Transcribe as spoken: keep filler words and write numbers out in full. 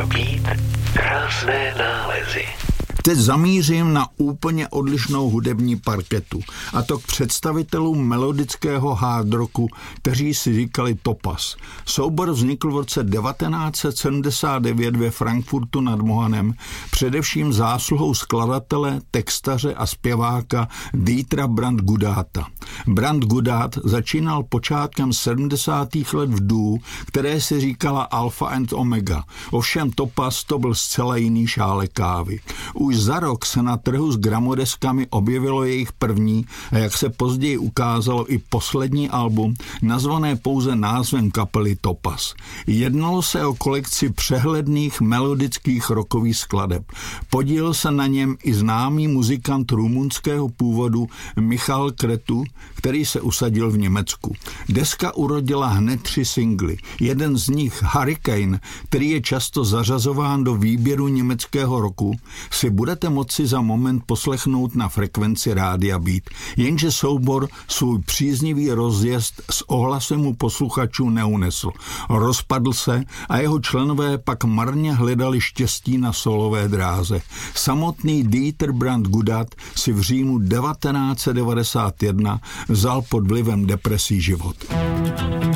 Rádio Beat, krásné nálezy. Teď zamířím na úplně odlišnou hudební parketu, a to k představitelům melodického hard rocku, kteří si říkali Topaz. Soubor vznikl v roce devatenáct set sedmdesát devět ve Frankfurtu nad Mohanem, především zásluhou skladatele, textaře a zpěváka Dietera Brandtgudata. Brandtgudat začínal počátkem sedmdesátých let v duu, které si říkala Alpha and Omega. Ovšem Topaz to byl zcela jiný šálek kávy. Už za rok se na trhu s gramodeskami objevilo jejich první a jak se později ukázalo i poslední album, nazvané pouze názvem kapely Topaz. Jednalo se o kolekci přehledných melodických rockových skladeb. Podílel se na něm i známý muzikant rumunského původu Michal Cretu, který se usadil v Německu. Deska urodila hned tři singly. Jeden z nich, Hurricane, který je často zařazován do výběru německého roku, si budete moci za moment poslechnout na frekvenci Rádia Beat, jenže soubor svůj příznivý rozjezd s ohlasem u posluchačů neunesl. Rozpadl se a jeho členové pak marně hledali štěstí na solové dráze. Samotný Dieter Brandtgudat si v říjnu devatenáct set devadesát jedna vzal pod vlivem depresí život.